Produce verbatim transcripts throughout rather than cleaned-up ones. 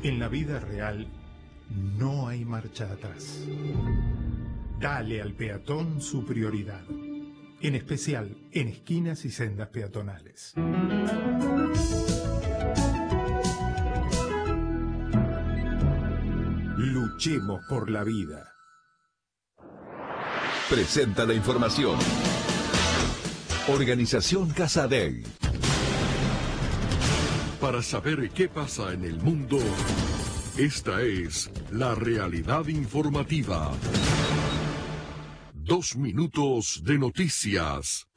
En la vida real no hay marcha atrás. Dale al peatón su prioridad, en especial en esquinas y sendas peatonales. Luchemos por la vida. Presenta la información. Organización Casadei. Para saber qué pasa en el mundo, esta es la realidad informativa. Dos minutos de noticias.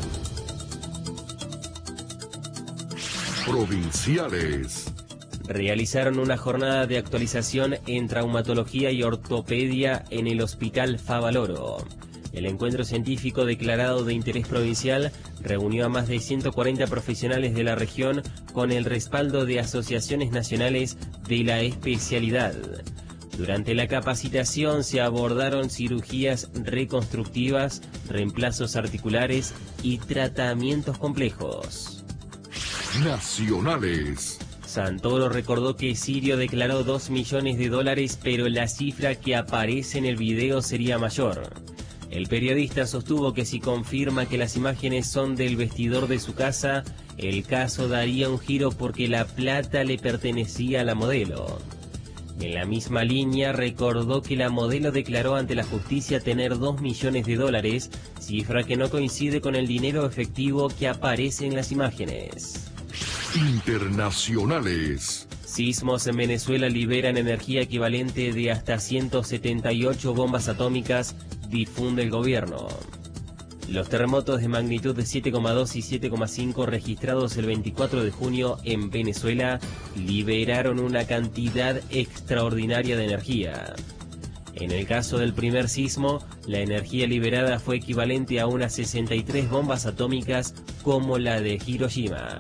Provinciales. Realizaron una jornada de actualización en traumatología y ortopedia en el Hospital Favaloro. El encuentro científico declarado de interés provincial reunió a más de ciento cuarenta profesionales de la región con el respaldo de asociaciones nacionales de la especialidad. Durante la capacitación se abordaron cirugías reconstructivas, reemplazos articulares y tratamientos complejos. Nacionales. Santoro recordó que Sirio declaró dos millones de dólares, pero la cifra que aparece en el video sería mayor. El periodista sostuvo que si confirma que las imágenes son del vestidor de su casa, el caso daría un giro porque la plata le pertenecía a la modelo. En la misma línea recordó que la modelo declaró ante la justicia tener dos millones de dólares, cifra que no coincide con el dinero efectivo que aparece en las imágenes. Internacionales. Sismos en Venezuela liberan energía equivalente de hasta ciento setenta y ocho bombas atómicas, difunde el gobierno. Los terremotos de magnitud de siete coma dos y siete coma cinco registrados el veinticuatro de junio en Venezuela liberaron una cantidad extraordinaria de energía. En el caso del primer sismo, la energía liberada fue equivalente a unas sesenta y tres bombas atómicas como la de Hiroshima.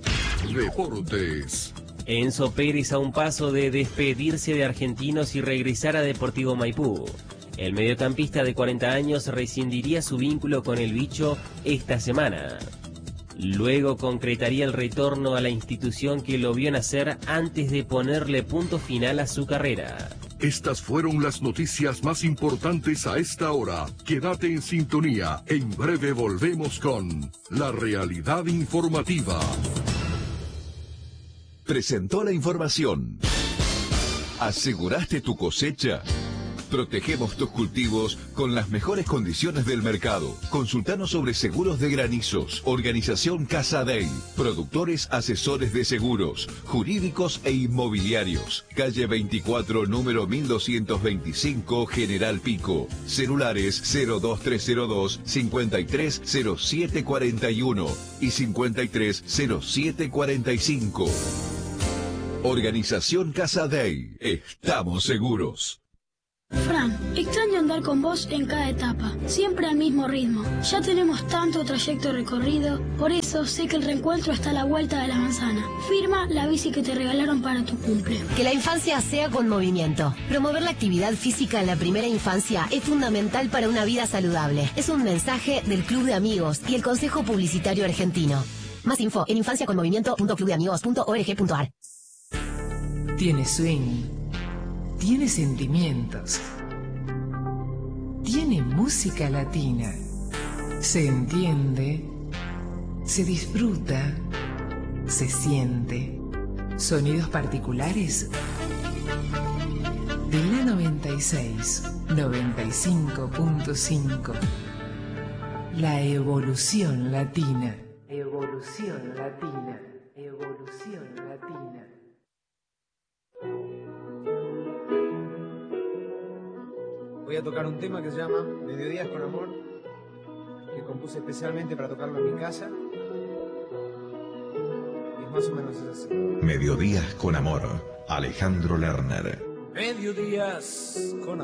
Deportes. Enzo Pérez a un paso de despedirse de Argentinos y regresar a Deportivo Maipú. El mediocampista de cuarenta años rescindiría su vínculo con el bicho esta semana. Luego concretaría el retorno a la institución que lo vio nacer antes de ponerle punto final a su carrera. Estas fueron las noticias más importantes a esta hora. Quédate en sintonía. En breve volvemos con la realidad informativa. Presentó la información. ¿Aseguraste tu cosecha? Protegemos tus cultivos con las mejores condiciones del mercado. Consultanos sobre seguros de granizos. Organización Casadei. Productores asesores de seguros, jurídicos e inmobiliarios. Calle veinticuatro, número mil doscientos veinticinco, General Pico. Celulares cero dos tres cero dos, cincuenta y tres cero siete cuarenta y uno y cincuenta y tres cero siete cuarenta y cinco. Organización Casadei. Estamos seguros. Fran, extraño andar con vos en cada etapa, siempre al mismo ritmo. Ya tenemos tanto trayecto recorrido, por eso sé que el reencuentro está a la vuelta de la manzana. Firma la bici que te regalaron para tu cumple. Que la infancia sea con movimiento. Promover la actividad física en la primera infancia es fundamental para una vida saludable. Es un mensaje del Club de Amigos y el Consejo Publicitario Argentino. Más info en infancia con movimiento punto club de amigos punto org punto ar. Tiene swing. Tiene sentimientos. Tiene música latina. Se entiende. Se disfruta. Se siente. Sonidos particulares. De la noventa y seis, noventa y cinco punto cinco. La evolución latina. Evolución latina. Evolución latina. Voy a tocar un tema que se llama Mediodías con Amor, que compuse especialmente para tocarlo en mi casa. Y es más o menos así. Mediodías con Amor. Alejandro Lerner. Mediodías con amor.